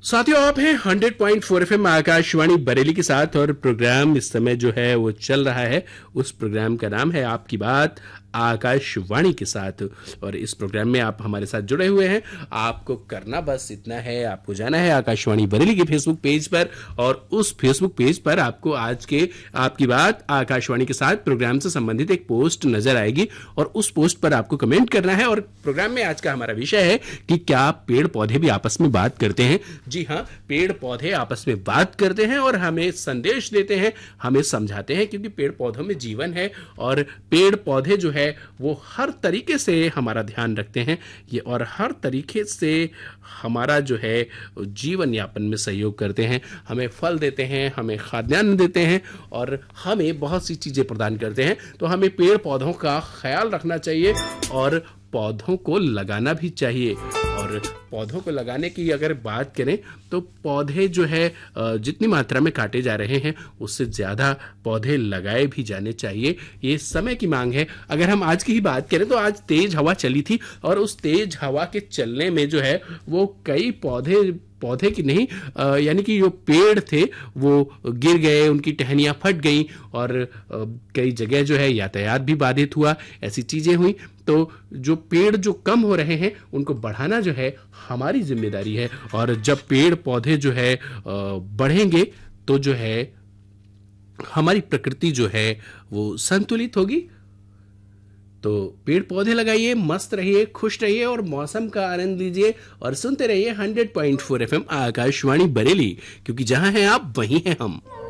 साथियों, आप हैं 100.4 एफएम आकाशवाणी बरेली के साथ और प्रोग्राम इस समय जो है वो चल रहा है। उस प्रोग्राम का नाम है आपकी बात आकाशवाणी के साथ। और इस प्रोग्राम में आप हमारे साथ जुड़े हुए हैं। आपको करना बस इतना है, आपको जाना है आकाशवाणी बरेली के फेसबुक पेज पर और उस फेसबुक पेज पर आपको आज के आपकी बात आकाशवाणी के साथ प्रोग्राम से संबंधित एक पोस्ट नजर आएगी और उस पोस्ट पर आपको कमेंट करना है। और प्रोग्राम में आज का हमारा विषय है कि क्या पेड़ पौधे भी आपस में बात करते हैं। जी हाँ, पेड़ पौधे आपस में बात करते हैं और हमें संदेश देते हैं, हमें समझाते हैं, क्योंकि पेड़ पौधों में जीवन है और पेड़ पौधे जो है वो हर तरीके से हमारा ध्यान रखते हैं ये और हर तरीके से हमारा जो है जीवन यापन में सहयोग करते हैं। हमें फल देते हैं, हमें खाद्यान्न देते हैं और हमें बहुत सी चीजें प्रदान करते हैं। तो हमें पेड़ पौधों का ख्याल रखना चाहिए और पौधों को लगाना भी चाहिए। और पौधों को लगाने की अगर बात करें तो पौधे जो है जितनी मात्रा में काटे जा रहे हैं उससे ज़्यादा पौधे लगाए भी जाने चाहिए। ये समय की मांग है। अगर हम आज की ही बात करें तो आज तेज हवा चली थी और उस तेज हवा के चलने में जो है वो कई पौधे की नहीं यानी कि जो पेड़ थे वो गिर गए, उनकी टहनियाँ फट गई और कई जगह जो है यातायात भी बाधित हुआ, ऐसी चीज़ें हुई। तो जो पेड़ जो कम हो रहे हैं उनको बढ़ाना जो है हमारी जिम्मेदारी है। और जब पेड़ पौधे जो है बढ़ेंगे तो जो है हमारी प्रकृति जो है वो संतुलित होगी। तो पेड़ पौधे लगाइए, मस्त रहिए, खुश रहिए और मौसम का आनंद लीजिए और सुनते रहिए 100.4 एफएम आकाशवाणी बरेली, क्योंकि जहां हैं आप वहीं हैं हम।